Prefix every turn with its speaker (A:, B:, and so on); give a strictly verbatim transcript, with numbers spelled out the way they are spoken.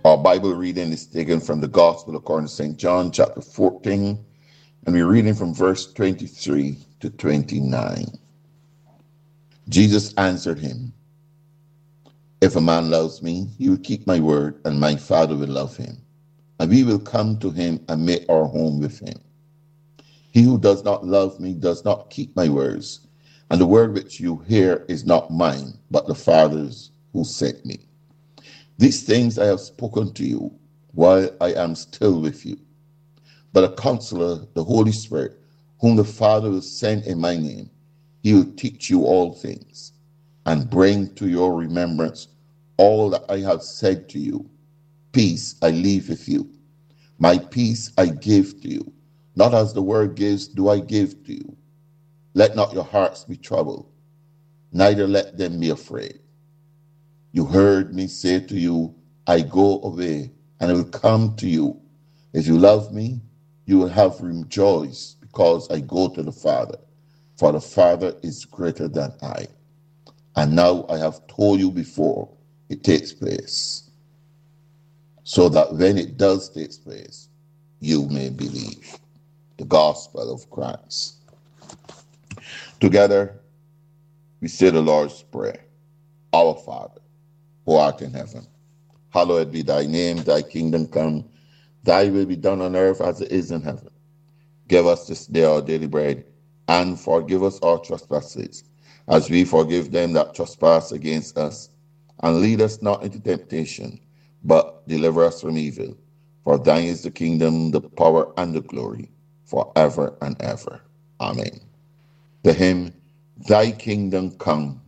A: Our Bible reading is taken from the Gospel according to Saint John, chapter fourteen, and we're reading from verse twenty-three to twenty-nine. Jesus answered him, "If a man loves me, he will keep my word, and my Father will love him, and we will come to him and make our home with him. He who does not love me does not keep my words, and the word which you hear is not mine, but the Father's who sent me. These things I have spoken to you while I am still with you. But a counselor, the Holy Spirit, whom the Father will send in my name, he will teach you all things, and bring to your remembrance all that I have said to you. Peace I leave with you. My peace I give to you. Not as the world gives do I give to you. Let not your hearts be troubled, neither let them be afraid. You heard me say to you, I go away, and I will come to you. If you love me, you will have rejoice, because I go to the Father, for the Father is greater than I. And now I have told you before it takes place, so that when it does take place, you may believe." The Gospel of Christ. Together, we say the Lord's Prayer. Our Father, who art in heaven, hallowed be thy name. Thy kingdom come, thy will be done on earth as it is in heaven. Give us this day our daily bread, and forgive us our trespasses, as we forgive them that trespass against us. And lead us not into temptation, but deliver us from evil. For thine is the kingdom, the power, and the glory, forever and ever. Amen. The hymn, Thy Kingdom Come,